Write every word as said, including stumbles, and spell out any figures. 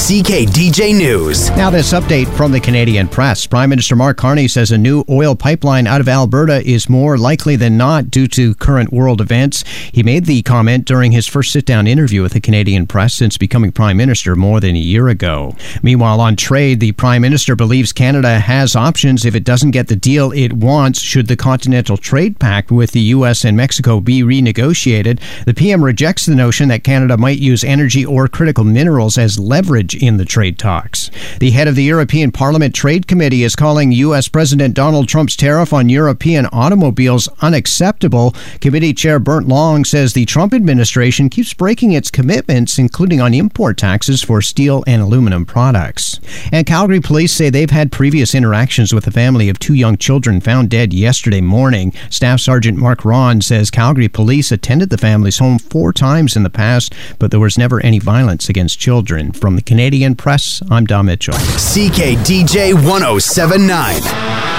C K D J News. Now this update from the Canadian Press. Prime Minister Mark Carney says a new oil pipeline out of Alberta is more likely than not due to current world events. He made the comment during his first sit-down interview with the Canadian Press since becoming Prime Minister more than a year ago. Meanwhile, on trade, the Prime Minister believes Canada has options if it doesn't get the deal it wants should the Continental Trade Pact with the U S and Mexico be renegotiated. The P M rejects the notion that Canada might use energy or critical minerals as leverage in the trade talks. The head of the European Parliament Trade Committee is calling U S President Donald Trump's tariff on European automobiles unacceptable. Committee Chair Bernd Long says the Trump administration keeps breaking its commitments, including on import taxes for steel and aluminum products. And Calgary police say they've had previous interactions with the family of two young children found dead yesterday morning. Staff Sergeant Mark Ron says Calgary police attended the family's home four times in the past, but there was never any violence against children. From the Canadian Press, I'm Dom Mitchell. C K D J one oh seven point nine.